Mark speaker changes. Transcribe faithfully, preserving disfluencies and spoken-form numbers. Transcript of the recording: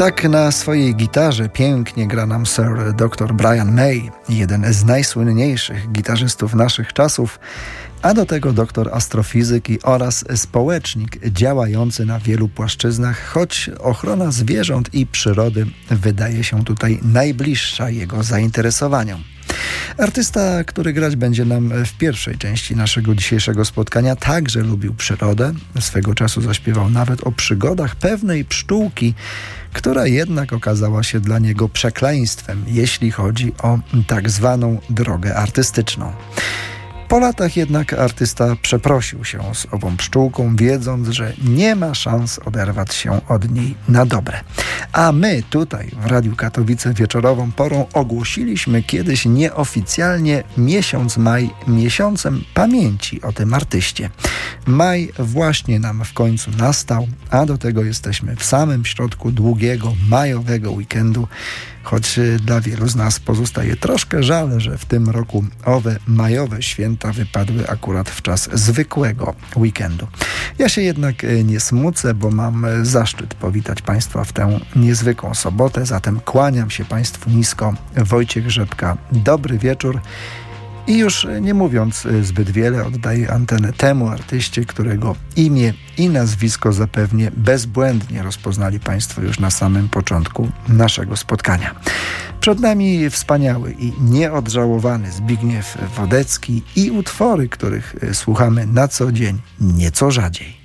Speaker 1: Tak na swojej gitarze pięknie gra nam Sir doktor Brian May, jeden z najsłynniejszych gitarzystów naszych czasów, a do tego doktor astrofizyki oraz społecznik działający na wielu płaszczyznach, choć ochrona zwierząt i przyrody wydaje się tutaj najbliższa jego zainteresowaniom. Artysta, który grać będzie nam w pierwszej części naszego dzisiejszego spotkania, także lubił przyrodę. Swego czasu zaśpiewał nawet o przygodach pewnej pszczółki, która jednak okazała się dla niego przekleństwem, jeśli chodzi o tak zwaną drogę artystyczną. Po latach jednak artysta przeprosił się z ową pszczółką, wiedząc, że nie ma szans oderwać się od niej na dobre. A my tutaj w Radiu Katowice wieczorową porą ogłosiliśmy kiedyś nieoficjalnie miesiąc maj miesiącem pamięci o tym artyście. Maj właśnie nam w końcu nastał, a do tego jesteśmy w samym środku długiego majowego weekendu, choć dla wielu z nas pozostaje troszkę żal, że w tym roku owe majowe święta wypadły akurat w czas zwykłego weekendu. Ja się jednak nie smucę, bo mam zaszczyt powitać Państwa w tę niezwykłą sobotę, zatem kłaniam się Państwu nisko. Wojciech Rzepka, dobry wieczór. I już nie mówiąc zbyt wiele, oddaję antenę temu artyście, którego imię i nazwisko zapewnie bezbłędnie rozpoznali Państwo już na samym początku naszego spotkania. Przed nami wspaniały i nieodżałowany Zbigniew Wodecki i utwory, których słuchamy na co dzień nieco rzadziej.